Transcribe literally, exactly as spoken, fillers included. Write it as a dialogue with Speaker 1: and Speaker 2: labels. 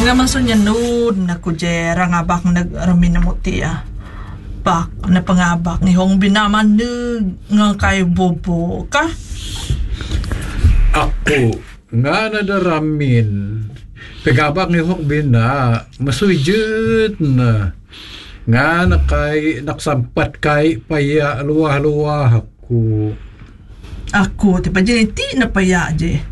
Speaker 1: Nga maso niya noon na kujera nga bak nagramin na mo tiya. Bak na pangabak ni hong binaman nga kay bobo ka.
Speaker 2: Ako nga nadaramin pagabak ni hong bina masujud na nga nakay naksampat kay paya luwah-luwah ako.
Speaker 1: Ako ti pa ti na paya je.